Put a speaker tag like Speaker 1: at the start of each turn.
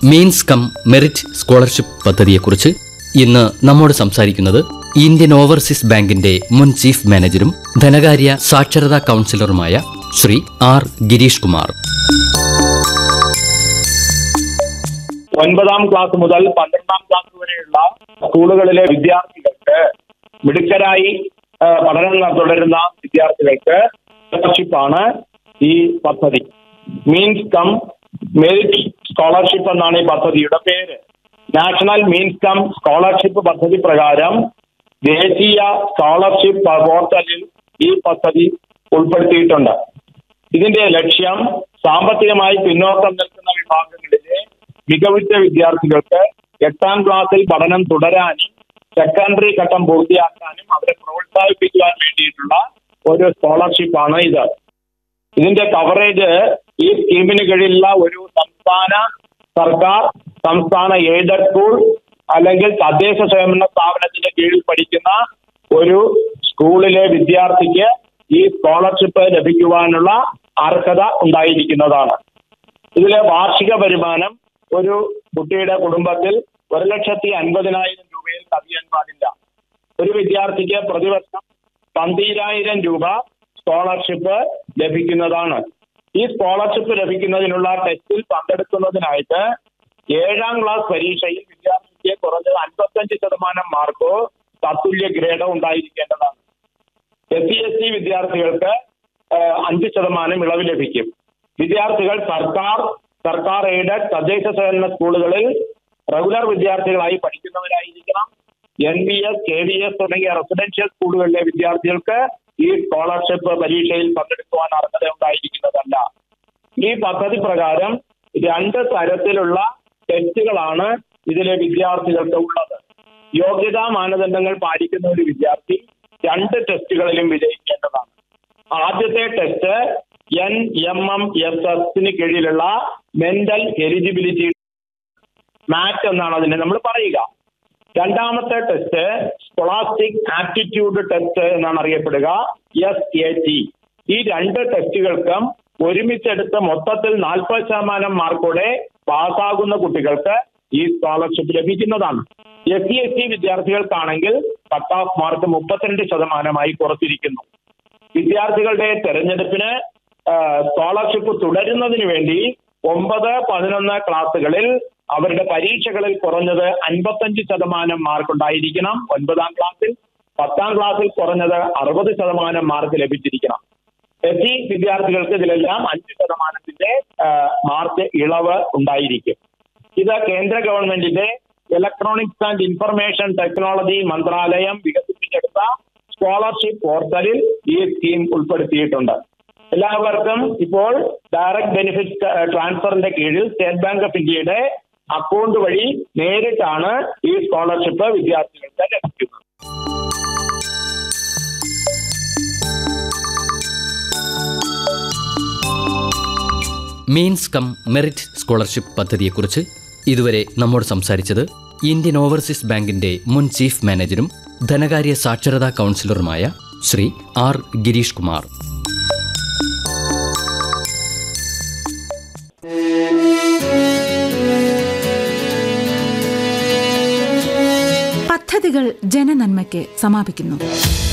Speaker 1: Means come merit scholarship പദ്ധതിയെക്കുറിച്ച് ഇന്ന് നമ്മോട് സംസാരിക്കുന്നത് ഇന്ത്യൻ ഓവർസീസ് ബാങ്കിന്റെ മുൻ ചീഫ് മാനേജരും ധനകാര്യ സാക്ഷരതാ കൗൺസിലറുമായ ശ്രീ ആർ ഗിരീഷ് കുമാർ.
Speaker 2: 9ാം ക്ലാസ് മുതൽ 12ാം ക്ലാസ് വരെയുള്ള സ്കൂളുകളിലെ വിദ്യാർത്ഥികൾക്ക് മിടുക്കരായി പഠനം തുടരുന്ന വിദ്യാർത്ഥികൾക്ക് സ്കോളർഷിപ്പാണ് ഈ പദ്ധതി. മീൻസ് കം മെറിറ്റ് സ്കോളർഷിപ്പ് എന്നാണ് ഈ പദ്ധതിയുടെ പേര്. നാഷണൽ മീൻസ് കം സ്കോളർഷിപ്പ് പദ്ധതി പ്രകാരം ദേശീയ സ്കോളർഷിപ്പ് പോർട്ടലിൽ ഈ പദ്ധതി ഉൾപ്പെടുത്തിയിട്ടുണ്ട്. ഇതിന്റെ ലക്ഷ്യം സാമ്പത്തികമായി പിന്നോക്കം നിൽക്കുന്ന വിഭാഗങ്ങളിലെ മികവുറ്റ വിദ്യാർത്ഥികൾക്ക് 8ാം ക്ലാസ്സിൽ പഠനം തുടരാനും സെക്കൻഡറി ഘട്ടം പൂർത്തിയാക്കാനും അവരെ പ്രോത്സാഹിപ്പിക്കുവാൻ വേണ്ടിയിട്ടുള്ള ഒരു സ്കോളർഷിപ്പാണ് ഇത്. ഇതിന്റെ കവറേജ് ഈ സ്കീമിന് കീഴിലുള്ള ഒരു സർക്കാർ, സംസ്ഥാന എയ്ഡഡ് സ്കൂൾ അല്ലെങ്കിൽ തദ്ദേശ സ്വയംഭരണ സ്ഥാപനത്തിന്റെ കീഴിൽ പഠിക്കുന്ന ഒരു സ്കൂളിലെ വിദ്യാർത്ഥിക്ക് ഈ സ്കോളർഷിപ്പ് ലഭിക്കുവാനുള്ള അർഹത ഉണ്ടായിരിക്കുന്നതാണ്. ഇതിലെ വാർഷിക വരുമാനം ഒരു കുട്ടിയുടെ കുടുംബത്തിൽ 1,50,000 രൂപയിൽ കവിയാൻ പാടില്ല. ഒരു വിദ്യാർത്ഥിക്ക് പ്രതിവർഷം 12,000 രൂപ സ്കോളർഷിപ്പ് ലഭിക്കുന്നതാണ്. ഈ സ്കോളർഷിപ്പ് ലഭിക്കുന്നതിനുള്ള ടെസ്റ്റിൽ പങ്കെടുക്കുന്നതിനായിട്ട് 7ാം ക്ലാസ് പരീക്ഷയിൽ വിദ്യാർത്ഥിക്ക് കുറഞ്ഞത് 55% മാർക്കോ തത്തുല്യ ഗ്രേഡോ ഉണ്ടായിരിക്കേണ്ടതാണ്. SC/ST വിദ്യാർത്ഥികൾക്ക് 5% ഇളവ് ലഭിക്കും. വിദ്യാർത്ഥികൾ സർക്കാർ എയ്ഡഡ് തദ്ദേശ സ്വയംഭരണ സ്കൂളുകളിൽ റെഗുലർ വിദ്യാർത്ഥികളായി പഠിക്കുന്നവരായിരിക്കണം. NVS, KVS തുടങ്ങിയ റെസിഡൻഷ്യൽ സ്കൂളുകളിലെ വിദ്യാർത്ഥികൾക്ക് ഈ സ്കോളർഷിപ്പ് പരീക്ഷയിൽ പങ്കെടുക്കുവാൻ അർഹത ഉണ്ടായിരിക്കുന്നതല്ല. ഈ പദ്ധതി പ്രകാരം 2 തരത്തിലുള്ള ടെസ്റ്റുകളാണ് ഇതിലെ വിദ്യാർത്ഥികൾക്ക് ഉള്ളത്. യോഗ്യതാ മാനദണ്ഡങ്ങൾ പാലിക്കുന്ന ഒരു വിദ്യാർത്ഥി 2 ടെസ്റ്റുകളിലും വിജയിക്കേണ്ടതാണ്. ആദ്യത്തെ ടെസ്റ്റ് NMMSS കീഴിലുള്ള മെന്റൽ എലിജിബിലിറ്റി മാറ്റ് എന്നാണ് അതിനെ നമ്മൾ പറയുക. 2ാമത്തെ ടെസ്റ്റ് സ്കോളാസ്റ്റിക് ആപ്റ്റിറ്റ്യൂഡ് ടെസ്റ്റ് എന്നാണ് അറിയപ്പെടുക, SAT. ഈ 2 ടെസ്റ്റുകൾക്കും ഒരുമിച്ചെടുത്ത് മൊത്തത്തിൽ 40% മാർക്കോടെ പാസ്സാകുന്ന കുട്ടികൾക്ക് ഈ സ്കോളർഷിപ്പ് ലഭിക്കുന്നതാണ്. SC/ST വിദ്യാർത്ഥികൾക്കാണെങ്കിൽ cut off mark 32% കുറച്ചിരിക്കുന്നു. വിദ്യാർത്ഥികളുടെ തെരഞ്ഞെടുപ്പിന് സ്കോളർഷിപ്പ് തുടരുന്നതിന് വേണ്ടി 9, 11 ക്ലാസ്സുകളിൽ അവരുടെ പരീക്ഷകളിൽ കുറഞ്ഞത് 55% മാർക്ക് ഉണ്ടായിരിക്കണം. 9ാം ക്ലാസ്സിൽ, 10ാം ക്ലാസ്സിൽ കുറഞ്ഞത് 60% മാർക്ക് ലഭിച്ചിരിക്കണം. SC വിദ്യാർത്ഥികൾക്ക് ഇതിലെല്ലാം 5% മാർക്ക് ഇളവ് ഉണ്ടായിരിക്കും. ഇത് കേന്ദ്ര ഗവൺമെന്റിന്റെ ഇലക്ട്രോണിക്സ് ആൻഡ് ഇൻഫർമേഷൻ ടെക്നോളജി മന്ത്രാലയം വികസിപ്പിച്ചെടുത്ത സ്കോളർഷിപ്പ് പോർട്ടലിൽ ഈ സ്കീം ഉൾപ്പെടുത്തിയിട്ടുണ്ട്. എല്ലാവർക്കും ഇപ്പോൾ ഡയറക്റ്റ് ബെനിഫിറ്റ് ട്രാൻസ്ഫറിന്റെ കീഴിൽ സ്റ്റേറ്റ് ബാങ്ക് ഓഫ് ഇന്ത്യയുടെ അക്കൗണ്ട് വഴി നേരിട്ടാണ് ഈ സ്കോളർഷിപ്പ് വിദ്യാർത്ഥികൾക്ക് ലഭിക്കുന്നത്.
Speaker 1: മീൻസ് കം മെറിറ്റ് സ്കോളർഷിപ്പ് പദ്ധതിയെക്കുറിച്ച് ഇതുവരെ നമ്മോട് സംസാരിച്ചത് ഇന്ത്യൻ ഓവർസീസ് ബാങ്കിന്റെ മുൻ ചീഫ് മാനേജരും ധനകാര്യ സാക്ഷരതാ കൗൺസിലറുമായ ശ്രീ ആർ ഗിരീഷ് കുമാർ.
Speaker 3: പദ്ധതികൾ ജനനന്മയ്ക്ക് സമാപിക്കുന്നു.